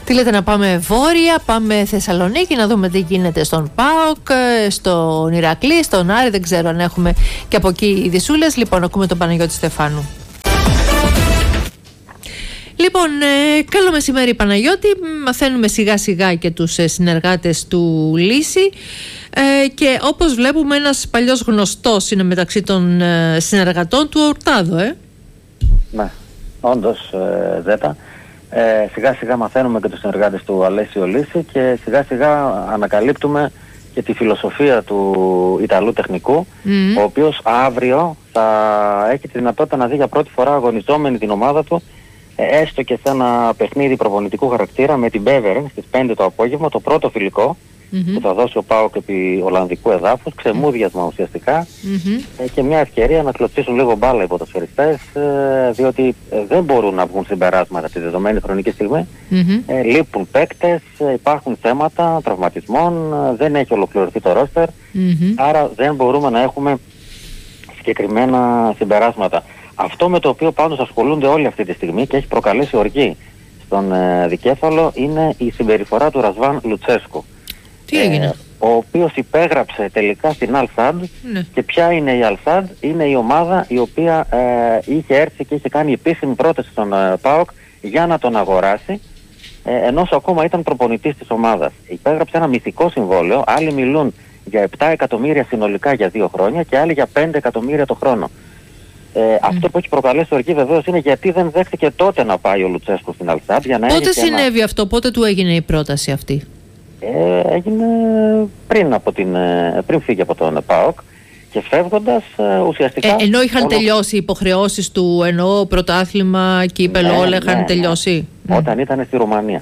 Τι λέτε, να πάμε βόρεια, πάμε Θεσσαλονίκη, να δούμε τι γίνεται στον ΠΑΟΚ, στον Ηρακλή, στον Άρη, δεν ξέρω αν έχουμε και από εκεί ειδισούλες. Λοιπόν, ακούμε τον Παναγιώτη Στεφάνου. Λοιπόν, καλό μεσημέρι Παναγιώτη. Μαθαίνουμε σιγά σιγά και τους συνεργάτες του Λύση και όπως βλέπουμε ένας παλιός γνωστός είναι μεταξύ των συνεργατών του Ορτάδο. Ναι, όντως Ζέτα. Σιγά σιγά μαθαίνουμε και τους συνεργάτες του Αλέσιο Λύση και σιγά σιγά ανακαλύπτουμε και τη φιλοσοφία του Ιταλού τεχνικού, ο οποίος αύριο θα έχει τη δυνατότητα να δει για πρώτη φορά αγωνιζόμενη την ομάδα του, έστω και σε ένα παιχνίδι προπονητικού χαρακτήρα με την Μπέβερεν στις 5 το απόγευμα, το πρώτο φιλικό που θα δώσει ο ΠΑΟΚ επί Ολλανδικού εδάφους, ξεμούδιασμα ουσιαστικά, και μια ευκαιρία να κλωτσίσουν λίγο μπάλα οι ποδοσφαιριστές, διότι δεν μπορούν να βγουν συμπεράσματα τη δεδομένη χρονική στιγμή. Λείπουν παίκτες, υπάρχουν θέματα τραυματισμών, δεν έχει ολοκληρωθεί το ρόστερ, άρα δεν μπορούμε να έχουμε συγκεκριμένα συμπεράσματα. Αυτό με το οποίο πάντως ασχολούνται όλοι αυτή τη στιγμή και έχει προκαλέσει οργή στον δικέφαλο είναι η συμπεριφορά του Ρασβάν Λουτσέσκου. Τι έγινε? Ο οποίος υπέγραψε τελικά στην Αλ-Σαντ. Και ποια είναι η Αλ-Σαντ? Είναι η ομάδα η οποία είχε έρθει και είχε κάνει επίσημη πρόταση στον ΠΑΟΚ για να τον αγοράσει, ενώ ακόμα ήταν προπονητής της ομάδας. Υπέγραψε ένα μυθικό συμβόλαιο, άλλοι μιλούν για 7 εκατομμύρια συνολικά για 2 χρόνια και άλλοι για 5 εκατομμύρια το χρόνο. Αυτό που έχει προκαλέσει οργή βεβαίως είναι γιατί δεν δέχτηκε τότε να πάει ο Λουτσέσκου στην Αλ-Σαντ για να έχει. Πότε συνέβη αυτό, πότε του έγινε η πρόταση αυτή? Έγινε πριν φύγει από τον ΠΑΟΚ και φεύγοντας ουσιαστικά. Ενώ είχαν τελειώσει οι υποχρεώσεις του, ενώ πρωτάθλημα, κύπελλο, όλα είχαν τελειώσει. Όταν ήταν στη Ρουμανία.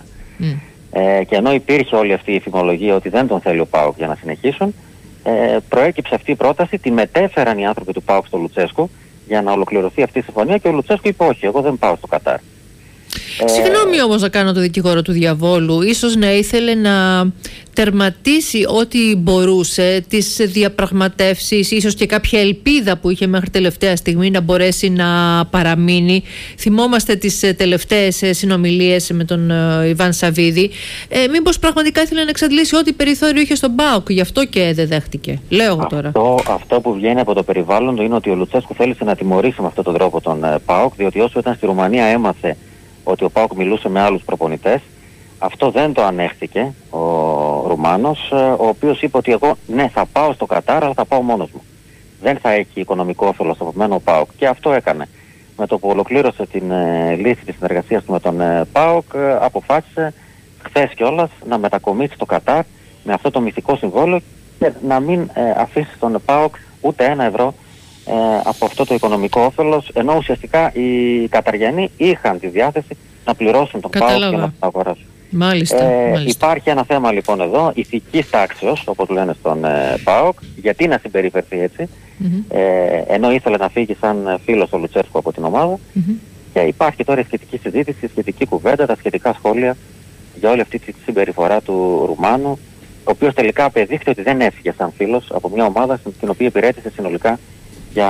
Και ενώ υπήρχε όλη αυτή η φημολογία ότι δεν τον θέλει ο ΠΑΟΚ για να συνεχίσουν, προέκυψε αυτή η πρόταση, τη μετέφεραν οι άνθρωποι του ΠΑΟΚ στο Λουτσέσκου για να ολοκληρωθεί αυτή η συμφωνία και ο Λουτσέσκου είπε όχι, εγώ δεν πάω στο Κατάρ. Συγγνώμη όμως να κάνω το δικηγόρο του διαβόλου. Ίσως να ήθελε να τερματίσει ό,τι μπορούσε, τις διαπραγματεύσεις, ίσως και κάποια ελπίδα που είχε μέχρι τελευταία στιγμή να μπορέσει να παραμείνει. Θυμόμαστε τις τελευταίες συνομιλίες με τον Ιβάν Σαββίδη. Μήπως πραγματικά ήθελε να εξαντλήσει ό,τι περιθώριο είχε στον ΠΑΟΚ, γι' αυτό και δεν δέχτηκε? Λέω εγώ τώρα. Αυτό που βγαίνει από το περιβάλλον του είναι ότι ο Λουτσέσκου θέλησε να τιμωρήσει με αυτόν τον τρόπο τον ΠΑΟΚ, διότι όσο ήταν στη Ρουμανία έμαθε ότι ο ΠΑΟΚ μιλούσε με άλλους προπονητές. Αυτό δεν το ανέχθηκε ο Ρουμάνος, ο οποίος είπε ότι εγώ ναι θα πάω στο Κατάρ, αλλά θα πάω μόνος μου. Δεν θα έχει οικονομικό όφελος από μένα ο ΠΑΟΚ. Και αυτό έκανε. Με το που ολοκλήρωσε την λύση της συνεργασίας του με τον ΠΑΟΚ, αποφάσισε χθες κιόλας να μετακομίσει στο Κατάρ με αυτό το μυθικό συμβόλαιο και να μην αφήσει τον ΠΑΟΚ ούτε ένα ευρώ από αυτό το οικονομικό όφελος, ενώ ουσιαστικά οι Καταριανοί είχαν τη διάθεση να πληρώσουν τον ΠΑΟΚ και να τον αγοράσουν. Μάλιστα. Υπάρχει ένα θέμα λοιπόν εδώ ηθικής τάξεως, όπως λένε στον ΠΑΟΚ, γιατί να συμπεριφερθεί έτσι, ενώ ήθελε να φύγει σαν φίλος ο Λουτσέσκου από την ομάδα, και υπάρχει τώρα η σχετική συζήτηση, η σχετική κουβέντα, τα σχετικά σχόλια για όλη αυτή τη συμπεριφορά του Ρουμάνου, ο οποίος τελικά απεδείχθηκε ότι δεν έφυγε σαν φίλος από μια ομάδα στην οποία υπηρέτησε συνολικά για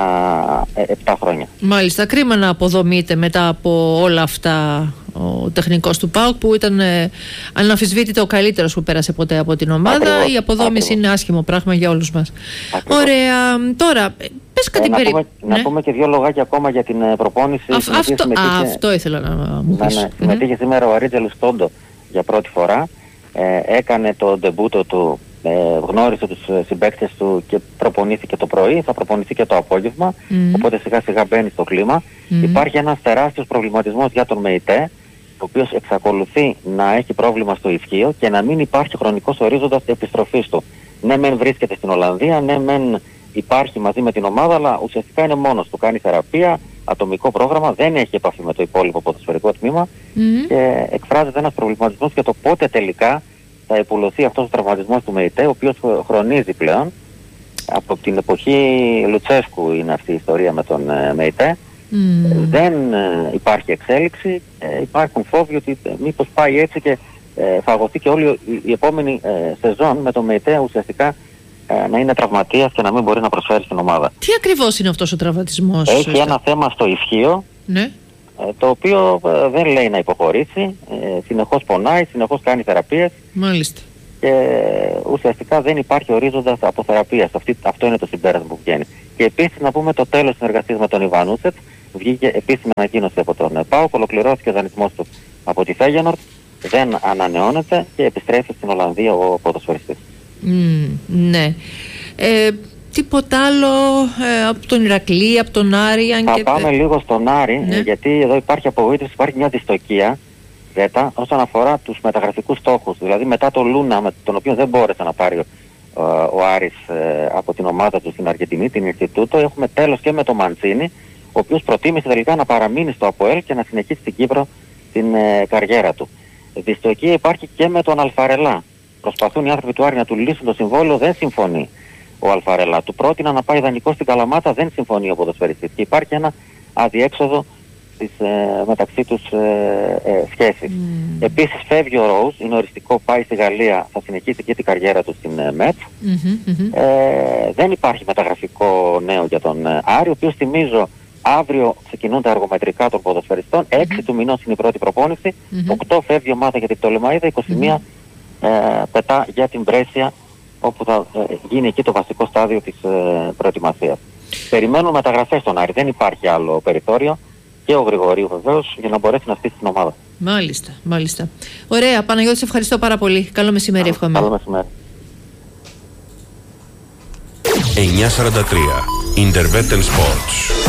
7 χρόνια. Μάλιστα, κρίμα να αποδομείται μετά από όλα αυτά ο τεχνικός του ΠΑΟΚ, που ήταν αναμφισβήτητα ο καλύτερος που πέρασε ποτέ από την ομάδα. Η αποδόμηση είναι άσχημο πράγμα για όλους μας. Ωραία, τώρα πες κάτι να πούμε και 2 λογάκια ακόμα για την προπόνηση. Αυτό ήθελα να μου πεις. Συμμετείχε σήμερα ο Αρίτζελος Τόντο για πρώτη φορά. Έκανε το ντεμπούτο του, γνώρισε τους συμπαίκτες του και προπονήθηκε το πρωί, θα προπονηθεί και το απόγευμα, οπότε σιγά σιγά μπαίνει στο κλίμα. Υπάρχει ένας τεράστιος προβληματισμός για τον ΜΕΙΤΕ, ο οποίος εξακολουθεί να έχει πρόβλημα στο ισχύο και να μην υπάρχει χρονικός ορίζοντας επιστροφής του. Ναι μεν βρίσκεται στην Ολλανδία, ναι μεν υπάρχει μαζί με την ομάδα, αλλά ουσιαστικά είναι μόνος του, κάνει θεραπεία, ατομικό πρόγραμμα, δεν έχει επαφή με το υπόλοιπο ποδοσφαιρικό τμήμα και εκφράζεται ένας προβληματισμός για το πότε τελικά θα επουλωθεί αυτός ο τραυματισμός του ΜΕΙΤΕ, ο οποίος χρονίζει πλέον. Από την εποχή Λουτσέσκου είναι αυτή η ιστορία με τον ΜΕΙΤΕ. Δεν υπάρχει εξέλιξη, υπάρχουν φόβοι ότι μήπως πάει έτσι και φαγωθεί και όλη η επόμενη σεζόν με τον ΜΕΙΤΕ ουσιαστικά να είναι τραυματίας και να μην μπορεί να προσφέρει στην ομάδα. Τι ακριβώς είναι αυτός ο τραυματισμός? Έχει ένα θέμα στο ισχύο, το οποίο δεν λέει να υποχωρήσει, συνεχώς πονάει, συνεχώς κάνει θεραπείες. Μάλιστα. Και ουσιαστικά δεν υπάρχει ορίζοντας από θεραπείας. Αυτό είναι το συμπέρασμα που βγαίνει. Και επίσης να πούμε το τέλος συνεργασίας με τον Ιβάνουσετ. Βγήκε επίσημη ανακοίνωση από τον ΠΑΟΚ, ολοκληρώθηκε ο δανεισμός του από τη Φέγενορντ, δεν ανανεώνεται και επιστρέφει στην Ολλανδία ο ποδοσφαιριστής. Ναι. Τίποτα άλλο από τον Ηρακλή, από τον Άρη? Θα πάμε λίγο στον Άρη, ναι. Γιατί εδώ υπάρχει απογοήτευση, υπάρχει μια δυστοκία όσον αφορά τους μεταγραφικούς στόχους. Δηλαδή μετά το Λούνα, με τον οποίο δεν μπόρεσε να πάρει ο Άρης από την ομάδα του στην Αργεντινή, την Ινστιτούτο, έχουμε τέλος και με τον Μαντσίνη, ο οποίος προτίμησε τελικά να παραμείνει στο ΑΠΟΕΛ και να συνεχίσει στην Κύπρο την καριέρα του. Δυστοκία υπάρχει και με τον Αλφαρελά. Προσπαθούν οι άνθρωποι του Άρη να του λύσουν το συμβόλαιο, δεν συμφωνεί ο Αλφαρελά. Του πρότειναν να πάει δανεικό στην Καλαμάτα, δεν συμφωνεί ο ποδοσφαιριστής. Και υπάρχει ένα αδιέξοδο μεταξύ τους σχέσεις. Επίσης φεύγει ο Ρόουζ, είναι οριστικό, πάει στη Γαλλία, θα συνεχίσει και την καριέρα του στην ΜΕΤ. Δεν υπάρχει μεταγραφικό νέο για τον Άρη, ο οποίος θυμίζω αύριο ξεκινούν τα αργομετρικά των ποδοσφαιριστών, 6 του μηνός είναι η πρώτη προπόνηση, 8 φεύγει η ομάδα για την Πτολεμαΐδα, 21 πετά για την Μπρέσια, όπου θα γίνει εκεί το βασικό στάδιο της προετοιμασίας. Περιμένουν μεταγραφές στον Άρη, δεν υπάρχει άλλο περιθώριο, και ο Γρηγορίου βεβαίως, για να μπορέσει να στήσει την ομάδα. Μάλιστα, μάλιστα. Ωραία, Παναγιώτη, σε ευχαριστώ πάρα πολύ. Καλό μεσημέρι, εύχομαι. Καλό μεσημέρι. 9:43 Interveten Sports.